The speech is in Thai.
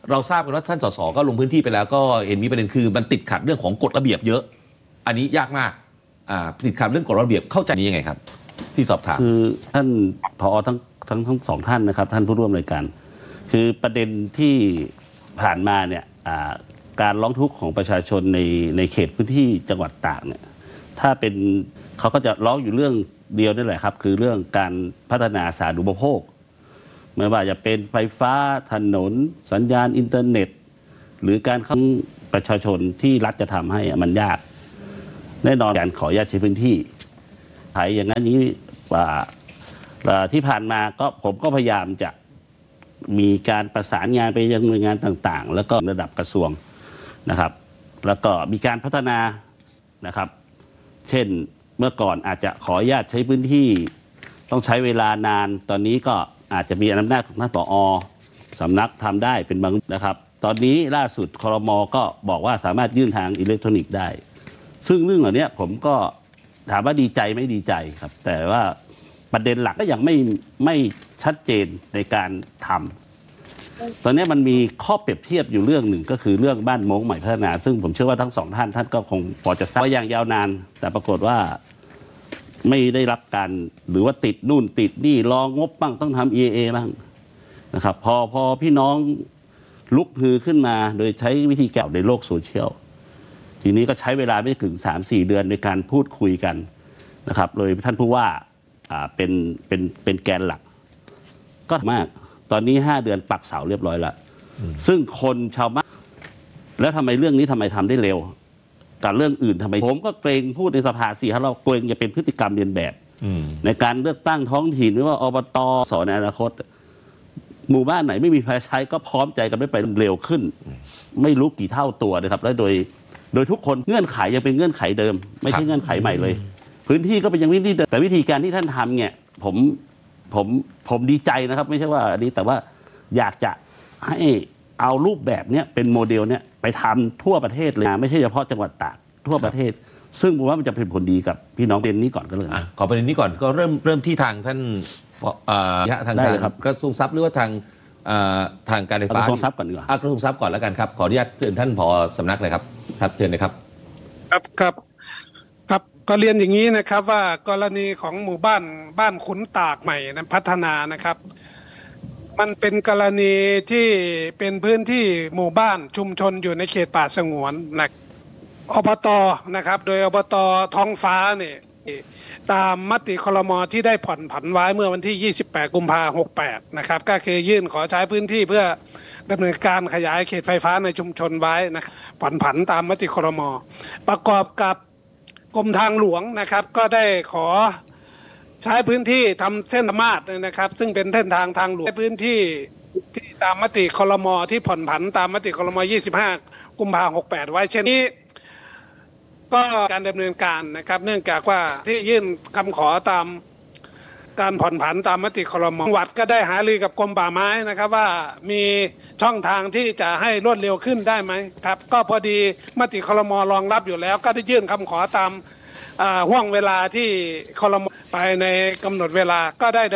เราทราบกันว่าท่านสสก็ลงพื้นที่ไปแล้วก็เห็นมีประเด็นคือมันติดขัดเรื่องของกฎระเบียบเยอะอันนี้ยากมากติดขัดเรื่องกฎระเบียบเข้าใจนี้ยังไงครับที่สอบถามคือท่านผอทั้งสองท่านนะครับท่านผู้ร่วมรายการคือประเด็นที่ผ่านมาเนี่ยการร้องทุกข์ของประชาชนในเขตพื้นที่จังหวัดตากเนี่ยถ้าเป็นเขาก็จะร้องอยู่เรื่องเดียวนั่นแหละครับคือเรื่องการพัฒนาสาธารณูปโภคไม่ว่าจะเป็นไฟฟ้าถนนสัญญาณอินเทอร์เน็ตหรือการเข้าประชาชนที่รัฐจะทำให้มันยากแน่นอนการขออนุญาตใช้พื้นที่ไทยอย่างนั้นนี้ที่ผ่านมาก็ผมก็พยายามจะมีการประสานงานไปยังหน่วยงานต่างๆแล้วก็ระดับกระทรวงนะครับแล้วก็มีการพัฒนานะครับเช่นเมื่อก่อนอาจจะขออนุญาตใช้พื้นที่ต้องใช้เวลานานตอนนี้ก็อาจจะมีอำนาจของท่านผอ.สำนักทำได้เป็นบางนะครับตอนนี้ล่าสุดครม.ก็บอกว่าสามารถยื่นทางอิเล็กทรอนิกส์ได้ซึ่งเรื่องเหล่านี้ผมก็ถามว่าดีใจไม่ดีใจครับแต่ว่าประเด็นหลักก็ยังไม่ชัดเจนในการทำตอนนี้มันมีข้อเปรียบเทียบอยู่เรื่องหนึ่งก็คือเรื่องบ้านม้งใหม่พัฒนาซึ่งผมเชื่อว่าทั้งสองท่านก็คงพอจะทราบว่าอย่างยาวนานแต่ปรากฏว่าไม่ได้รับการหรือว่าติดนู่นติดนี่รองบบ้างต้องทำ EIA บ้างนะครับพอพี่น้องลุกฮือขึ้นมาโดยใช้วิธีแก้ในโลกโซเชียลทีนี้ก็ใช้เวลาไม่ถึง 3-4 เดือนในการพูดคุยกันนะครับโดยท่านผู้ว่าเป็นแกนหลักก็มากตอนนี้5 เดือนปักเสาเรียบร้อยแล้วซึ่งคนชาวบ้านแล้วทำไมเรื่องนี้ทำไมทำได้เร็วกับเรื่องอื่นทำไมผมก็เกรงพูดในสภาเราเกรงจะเป็นพฤติกรรมเลียนแบบในการเลือกตั้งท้องถิ่นหรือว่าอบต.สในอนาคตหมู่บ้านไหนไม่มีไฟใช้ก็พร้อมใจกันไม่ไปเร็วขึ้นไม่รู้กี่เท่าตัวนะครับและโดยทุกคนเงื่อนไขยังเป็นเงื่อนไขเดิมไม่ใช่เงื่อนไขใหม่เลยพื้นที่ก็เป็นอย่างนี้แต่วิธีการที่ท่านทำเนี่ยผมดีใจนะครับไม่ใช่ว่าอันนี้แต่ว่าอยากจะให้เอารูปแบบนี้เป็นโมเดลเนี่ยไปทำทั่วประเทศเลยไม่ใช่เฉพาะจังหวัดตากทั่วประเทศซึ่งผมว่ามันจะเป็นผลดีกับพี่น้องประเด็นนี้ก่อนก็เลยขอประเด็นนี้ก่อนก็เริ่มที่ทางท่านทางการกระทรวงทรัพย์หรือว่าทางการไฟฟ้ากระทรวงทรัพย์ก่อนดีกว่ากระทรวงทรัพย์ก่อนแล้วกันครับขออนุญาตเชิญท่านผอ.สำนักเลยครับเชิญเลยครับครับก็เรียนอย่างนี้นะครับว่ากรณีของหมู่บ้านขุนตากใหม่นะพัฒนานะครับมันเป็นกรณีที่เป็นพื้นที่หมู่บ้านชุมชนอยู่ในเขตป่าสงวนนะอบต.นะครับโดยอบต.ท้องฟ้าเนี่ยตามมติครม.ที่ได้ผ่อนผันไว้เมื่อวันที่28 กุมภาพันธ์ 68นะครับก็คือยื่นขอใช้พื้นที่เพื่อดำเนินการขยายเขตไฟฟ้าในชุมชนไว้นะผ่อนผันตามมติครม.ประกอบกับกรมทางหลวงนะครับก็ได้ขอใช้พื้นที่ทำเส้นมาตรนะครับซึ่งเป็นเส้นทางหลวงพื้นที่ที่ตามมติครม.ที่ผ่อนผันตามมติครม. 25 กุมภาพันธ์ 68ไว้เช่นนี้ก็การดำเนินการนะครับเนื่องจากว่าที่ยื่นคำขอตามการผ่อนผันตามมติครม.จังหวัดก็ได้หารือกับกรมป่าไม้นะครับว่ามีช่องทางที่จะให้รวดเร็วขึ้นได้ไหมครับก็พอดีมติครม.รองรับอยู่แล้วก็ได้ยื่นคำขอตามห่วงเวลาที่ครม.ไปในกำหนดเวลาก็ได้